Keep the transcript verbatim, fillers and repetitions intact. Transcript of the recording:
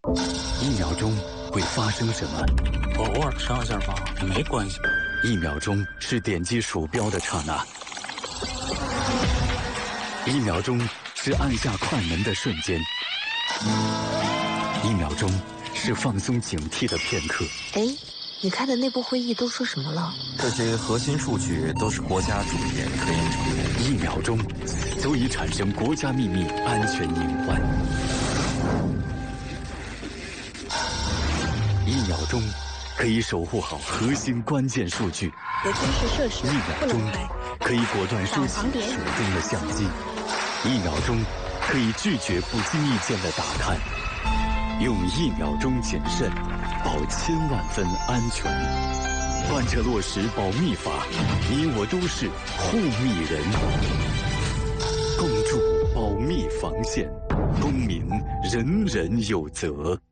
一秒钟会发生什么？ 我偶尔上一下网没关系。 一秒钟是点击鼠标的刹那，一秒钟是按下快门的瞬间，一秒钟是放松警惕的片刻。 哎，你开的内部会议都说什么了？ 这些核心数据都是国家主研科研成果。 一秒钟足以产生国家秘密安全隐患。一秒钟可以守护好核心关键数据。 有军事设施一秒钟可以果断收起手中的相机。一秒钟可以拒绝不经意间的打探。用一秒钟谨慎，保千万分安全。贯彻落实保密法，你我都是护密人。共筑保密防线，公民人人有责。